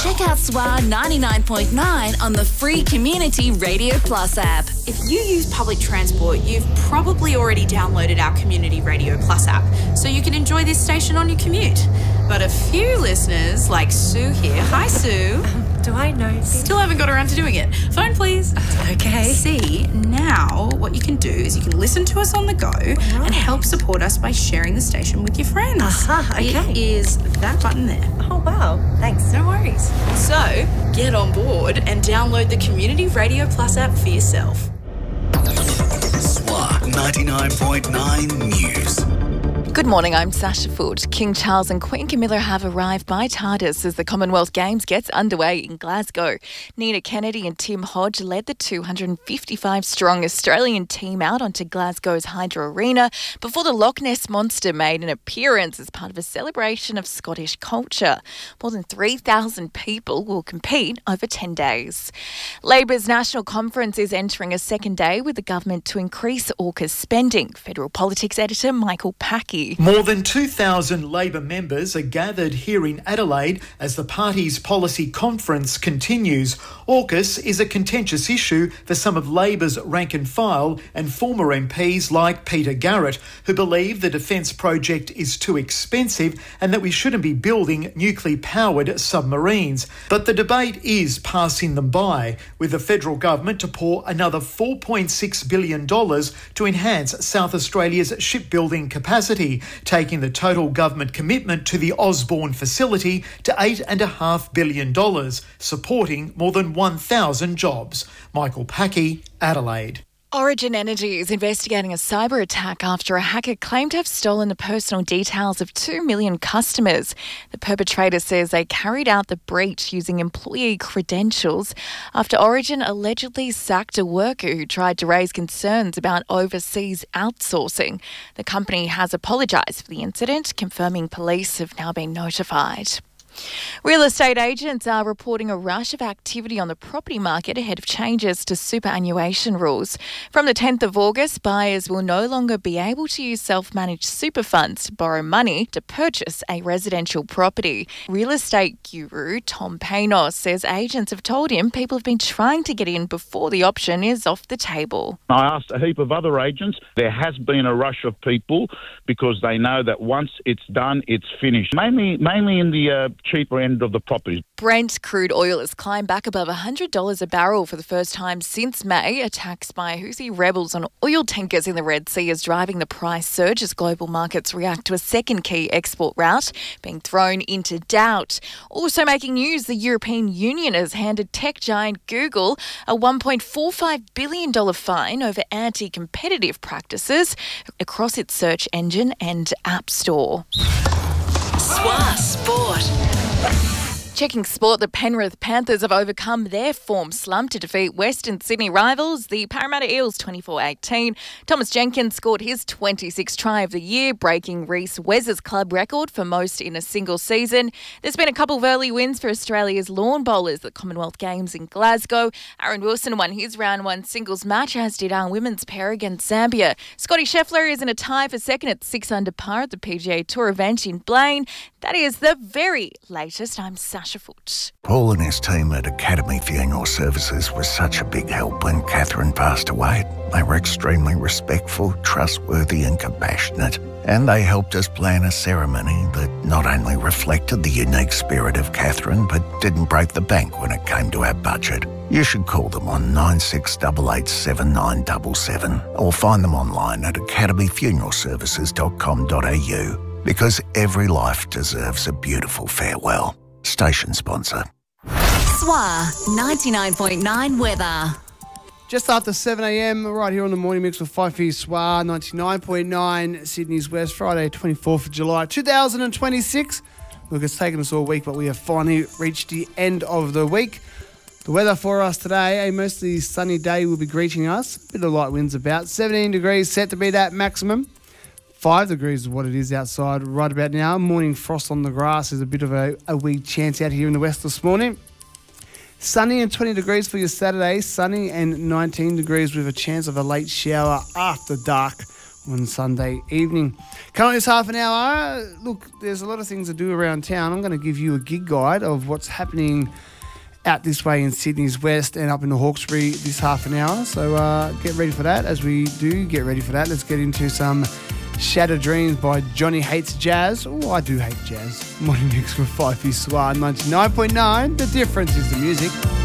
Check out SWA 99.9 on the free Community Radio Plus app. If you use public transport, you've probably already downloaded our Community Radio Plus app, so you can enjoy this station on your commute. But a few listeners, like Sue here, hi Sue. Do I know? Still haven't got around to doing it. Phone, please. Okay. See, now what you can do is you can listen to us on the go and help support us by sharing the station with your friends. Okay. It is that button there. Oh, wow. Thanks. No worries. So, get on board and download the Community Radio Plus app for yourself. SWA 99.9 News. Good morning, I'm Sasha Foote. King Charles and Queen Camilla have arrived by TARDIS as the Commonwealth Games gets underway in Glasgow. Nina Kennedy and Tim Hodge led the 255-strong Australian team out onto Glasgow's Hydro Arena before the Loch Ness Monster made an appearance as part of a celebration of Scottish culture. More than 3,000 people will compete over 10 days. Labor's National Conference is entering a second day with the government to increase AUKUS spending. Federal Politics Editor Michael Packey. More than 2,000 Labor members are gathered here in Adelaide as the party's policy conference continues. AUKUS is a contentious issue for some of Labor's rank and file and former MPs like Peter Garrett, who believe the defence project is too expensive and that we shouldn't be building nuclear-powered submarines. But the debate is passing them by, with the federal government to pour another $4.6 billion to enhance South Australia's shipbuilding capacity, taking the total government commitment to the Osborne facility to $8.5 billion, supporting more than 1,000 jobs. Michael Packey, Adelaide. Origin Energy is investigating a cyber attack after a hacker claimed to have stolen the personal details of 2 million customers. The perpetrator says they carried out the breach using employee credentials after Origin allegedly sacked a worker who tried to raise concerns about overseas outsourcing. The company has apologised for the incident, confirming police have now been notified. Real estate agents are reporting a rush of activity on the property market ahead of changes to superannuation rules. From the 10th of August, buyers will no longer be able to use self-managed super funds to borrow money to purchase a residential property. Real estate guru Tom Panos says agents have told him people have been trying to get in before the option is off the table. I asked a heap of other agents. There has been a rush of people because they know that once it's done, it's finished. Mainly in the cheaper end of the properties. Brent crude oil has climbed back above $100 a barrel for the first time since May. Attacks by Houthi rebels on oil tankers in the Red Sea is driving the price surge as global markets react to a second key export route being thrown into doubt. Also making news, the European Union has handed tech giant Google a $1.45 billion fine over anti-competitive practices across its search engine and app store. SWA Sport. Checking sport, the Penrith Panthers have overcome their form slump to defeat Western Sydney rivals, the Parramatta Eels 24-18. Thomas Jenkins scored his 26th try of the year, breaking Reece Wez's club record for most in a single season. There's been a couple of early wins for Australia's lawn bowlers at the Commonwealth Games in Glasgow. Aaron Wilson won his round one singles match, as did our women's pair against Zambia. Scotty Scheffler is in a tie for second at 6 under par at the PGA Tour event in Blaine. That is the very latest. I'm Sasha Foote. Paul and his team at Academy Funeral Services was such a big help when Catherine passed away. They were extremely respectful, trustworthy and compassionate. And they helped us plan a ceremony that not only reflected the unique spirit of Catherine, but didn't break the bank when it came to our budget. You should call them on 96887977 or find them online at academyfuneralservices.com.au. Because every life deserves a beautiful farewell. Station sponsor. SWA 99.9 weather. Just after 7 a.m, right here on the Morning Mix with 5 for you, SWA 99.9 Sydney's West, Friday 24th of July 2026. Look, it's taken us all week, but we have finally reached the end of the week. The weather for us today, a mostly sunny day will be greeting us. A bit of light winds about. 17 degrees set to be that maximum. 5 degrees is what it is outside right about now. Morning frost on the grass is a bit of a wee chance out here in the west this morning. Sunny and 20 degrees for your Saturday. Sunny and 19 degrees with a chance of a late shower after dark on Sunday evening. Coming this half an hour, look, there's a lot of things to do around town. I'm going to give you a gig guide of what's happening out this way in Sydney's West and up in the Hawkesbury this half an hour. So get ready for that. As we do get ready for that, let's get into some Shattered Dreams by Johnny Hates Jazz. Oh, I do hate jazz. Morning Mix with 5 Soir 99.9. The difference is the music.